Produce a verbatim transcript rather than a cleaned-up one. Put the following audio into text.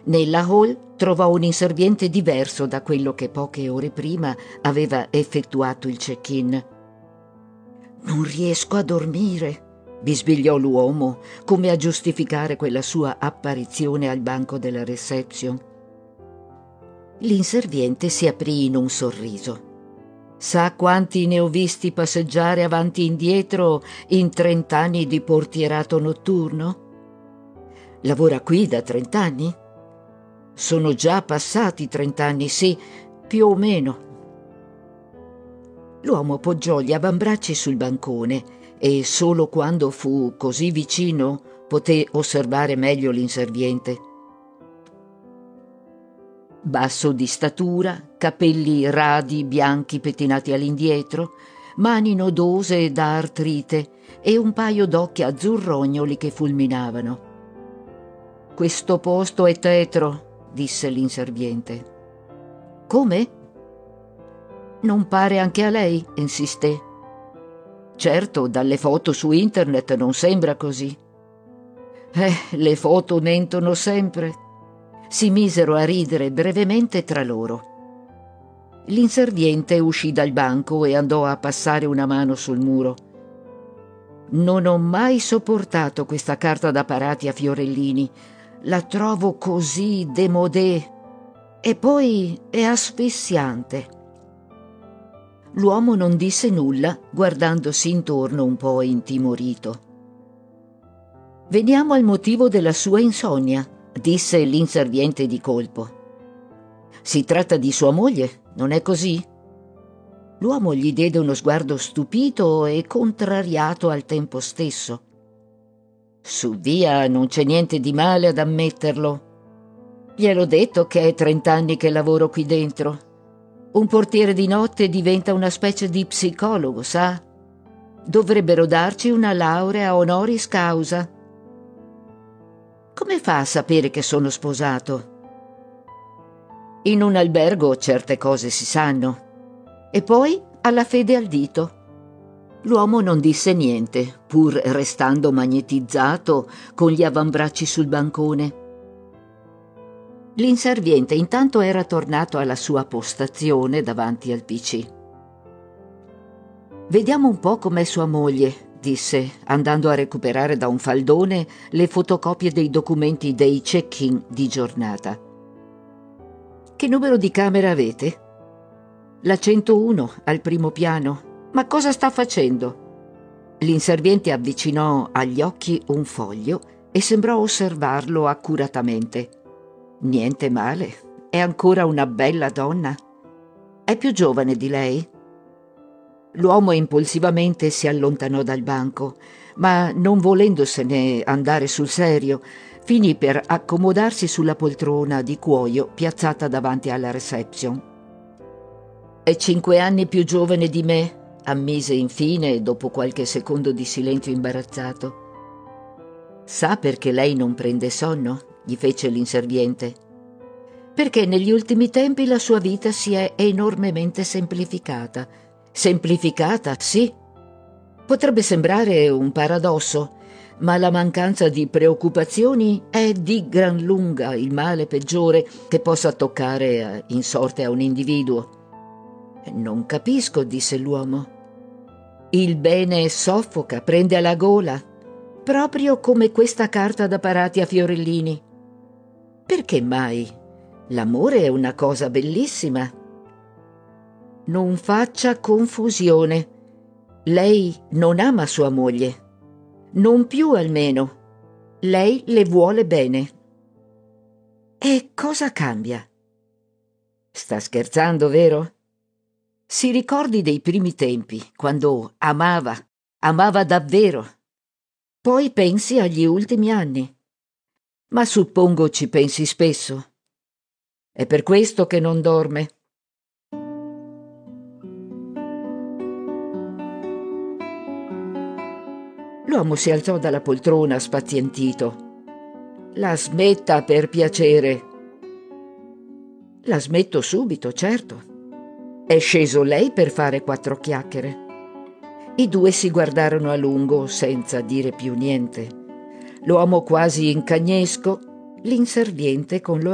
Nella hall trovò un inserviente diverso da quello che poche ore prima aveva effettuato il check-in. «Non riesco a dormire», bisbigliò l'uomo, come a giustificare quella sua apparizione al banco della reception. L'inserviente si aprì in un sorriso. «Sa quanti ne ho visti passeggiare avanti e indietro in trent'anni di portierato notturno?» «Lavora qui da trent'anni?» «Sono già passati trent'anni, sì, più o meno». L'uomo poggiò gli avambracci sul bancone e solo quando fu così vicino poté osservare meglio l'inserviente. Basso di statura, capelli radi bianchi pettinati all'indietro, mani nodose da artrite e un paio d'occhi azzurrognoli che fulminavano. «Questo posto è tetro», disse l'inserviente. «Come?» «Non pare anche a lei?» insisté. «Certo, dalle foto su internet non sembra così». «Eh, le foto mentono sempre». Si misero a ridere brevemente tra loro. L'inserviente uscì dal banco e andò a passare una mano sul muro. «Non ho mai sopportato questa carta da parati a fiorellini. La trovo così démodé. E poi è asfissiante». L'uomo non disse nulla, guardandosi intorno un po' intimorito. «Veniamo al motivo della sua insonnia», disse l'inserviente di colpo. «Si tratta di sua moglie, non è così?» L'uomo gli diede uno sguardo stupito e contrariato al tempo stesso. «Su via, non c'è niente di male ad ammetterlo. Gliel'ho detto che è trent'anni che lavoro qui dentro. Un portiere di notte diventa una specie di psicologo, sa? Dovrebbero darci una laurea honoris causa». «Come fa a sapere che sono sposato?» «In un albergo certe cose si sanno. E poi ha la fede al dito». L'uomo non disse niente, pur restando magnetizzato con gli avambracci sul bancone. L'inserviente intanto era tornato alla sua postazione davanti al P C. «Vediamo un po' com'è sua moglie», disse, andando a recuperare da un faldone le fotocopie dei documenti dei check-in di giornata. «Che numero di camera avete?» «La centouno, al primo piano. Ma cosa sta facendo?» L'inserviente avvicinò agli occhi un foglio e sembrò osservarlo accuratamente. «Niente male, è ancora una bella donna. È più giovane di lei?» L'uomo impulsivamente si allontanò dal banco, ma non volendosene andare sul serio, finì per accomodarsi sulla poltrona di cuoio piazzata davanti alla reception. «È cinque anni più giovane di me», ammise infine dopo qualche secondo di silenzio imbarazzato. «Sa perché lei non prende sonno?» gli fece l'inserviente. «Perché negli ultimi tempi la sua vita si è enormemente semplificata». «Semplificata, sì. Potrebbe sembrare un paradosso, ma la mancanza di preoccupazioni è di gran lunga il male peggiore che possa toccare in sorte a un individuo». «Non capisco», disse l'uomo. «Il bene soffoca, prende alla gola, proprio come questa carta da parati a fiorellini. Perché mai? L'amore è una cosa bellissima». «Non faccia confusione. Lei non ama sua moglie. Non più almeno. Lei le vuole bene». «E cosa cambia?» «Sta scherzando, vero? Si ricordi dei primi tempi, quando amava, amava davvero. Poi pensi agli ultimi anni. Ma suppongo ci pensi spesso. È per questo che non dorme». L'uomo si alzò dalla poltrona spazientito. «La smetta, per piacere». «La smetto subito, certo». «È sceso lei per fare quattro chiacchiere». I due si guardarono a lungo senza dire più niente. L'uomo quasi in cagnesco, l'inserviente con